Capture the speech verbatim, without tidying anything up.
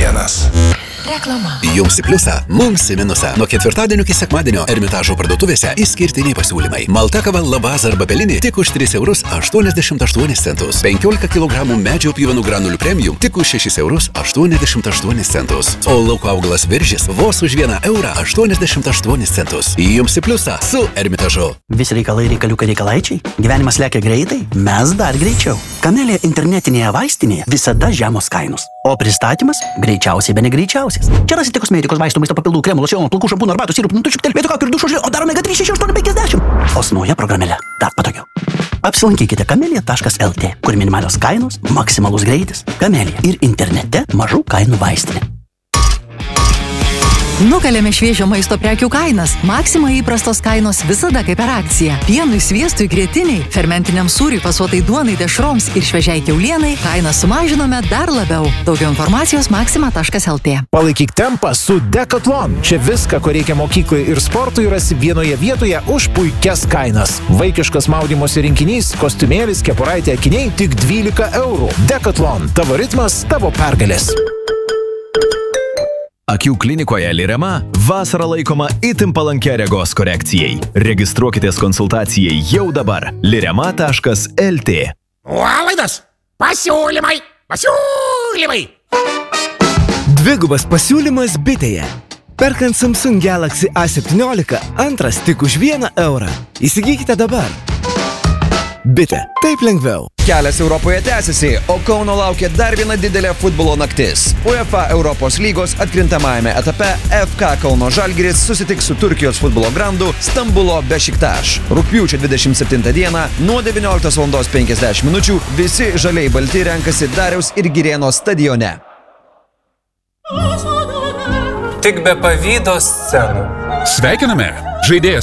vienas. Reklama. Jums į pliusą, mums į minusą. Nuo ketvirtadienio iki sekmadienio Ermitažo parduotuvėse išskirtiniai pasiūlymai. Malta kava Lavaz arba Pelinė tik už tris eurus aštuoniasdešimt aštuonis centus. penkiolika kilogramų medžio pjuvenų granulių premium tik už šešis eurus aštuoniasdešimt aštuonis centus. O lauko augalas Viržis vos už vieną eurą aštuoniasdešimt aštuonis centus. Jums į pliusą su Ermitažu. Visi reikalai reikaliukai reikalaičiai. Gyvenimas lekia greitai, mes dar greičiau. Kamelė internetinėje vaistinėje visada žemos kainos. O pristatymas greičiausiai be negreičiausias. Čia rasite kosmetikos, vaistų, maisto papildų, kremų, locionų, plaukų, šampūnų, arbatų, sirupų, nutučių, vietų kaukių ir dušo žėlė, o dar omega trys šeši aštuoni penkiasdešimt. O su nauja programėle dar patogiau. Apsilankykite kamelija taškas el tė, kur minimalios kainos, maksimalus greitis. Kamelija ir internete mažų kainų vaistinė. Nukalėme šviežio maisto prekių kainas. Maxima įprastos kainos visada kaip per akciją. Pienui, sviestui, grėtiniai, fermentiniam sūriui, fasuotai duonai, dešroms ir šviežiai kiaulienai kainą sumažinome dar labiau. Daugiau informacijos maxima taškas el tė. Palaikyk tempą su Decathlon. Čia viską, ko reikia mokyklai ir sportui, rasi vienoje vietoje už puikias kainas. Vaikiškas maudymosi rinkinys, kostiumėlis, kepuraitė, akiniai tik dvylika eurų. Decathlon. Tavo ritmas, tavo pergalės. Akių klinikoje Lirema vasara laikoma itin palankia regos korekcijai. Registruokitės konsultacijai jau dabar. lirema taškas el tė. Nuolaidos! Pasiūlymai! Pasiūlymai! Dvigubas pasiūlymas Bitėje. Perkant Samsung Galaxy A septyniolika, antras tik už vieną eurą. Įsigykite dabar. Bitė. Taip lengviau. Kelias Europoje tęsiasi, o Kauno laukia dar viena didelė futbolo naktis. UEFA Europos lygos atkrintamajame etape F K Kauno Žalgiris susitiks su Turkijos futbolo grandu Stambulo Bešiktaš. Rugpjūčio dvidešimt septintą dieną nuo devynioliktos valandos penkiasdešimt minučių visi žaliai balti renkasi Dariaus ir Girėno stadione. Tik be pavydo scenų. Sveikiname! Žaidėjas